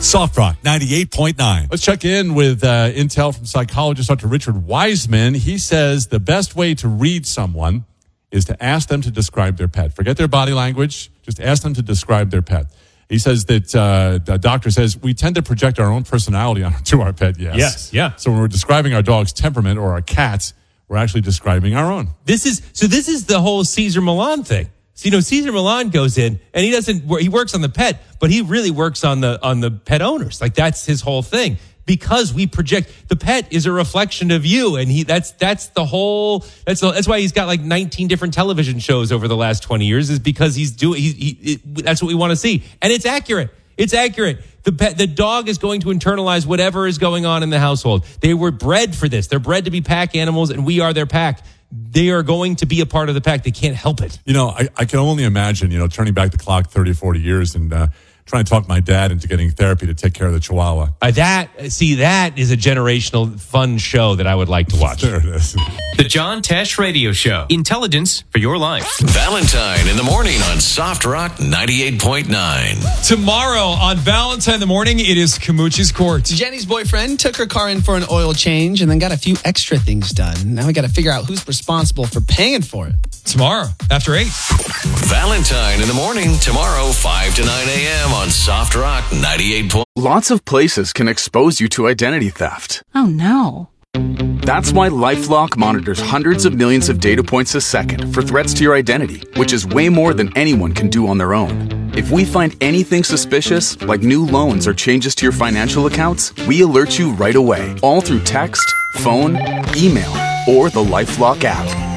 Soft Rock 98.9. Let's check in with intel from psychologist Dr. Richard Wiseman. He says the best way to read someone is to ask them to describe their pet. Forget their body language. Just ask them to describe their pet. He says that the doctor says we tend to project our own personality onto our pet. Yes. Yeah. So when we're describing our dog's temperament or our cat's, we're actually describing our own. This is the whole Cesar Millan thing. So, Cesar Millan goes in and he works on the pet, but he really works on the pet owners. Like that's his whole thing. Because we project, the pet is a reflection of you, and that's why he's got like 19 different television shows over the last 20 years, is because that's what we want to see, and it's accurate. It's accurate. The dog is going to internalize whatever is going on in the household. They were bred for this. They're bred to be pack animals, and we are their pack. They are going to be a part of the pack. They can't help it. I can only imagine, turning back the clock 30, 40 years and trying to talk my dad into getting therapy to take care of the Chihuahua. That is a generational fun show that I would like to watch. There it is. The John Tesh Radio Show. Intelligence for your life. Valentine in the morning on Soft Rock 98.9. Tomorrow on Valentine in the morning, it is Kamuchi's Court. Jenny's boyfriend took her car in for an oil change and then got a few extra things done. Now we got to figure out who's responsible for paying for it. Tomorrow, after 8. Valentine in the morning, tomorrow, 5 to 9 a.m. on Soft Rock 98. Lots of places can expose you to identity theft. Oh, no. That's why LifeLock monitors hundreds of millions of data points a second for threats to your identity, which is way more than anyone can do on their own. If we find anything suspicious, like new loans or changes to your financial accounts, we alert you right away, all through text, phone, email, or the LifeLock app.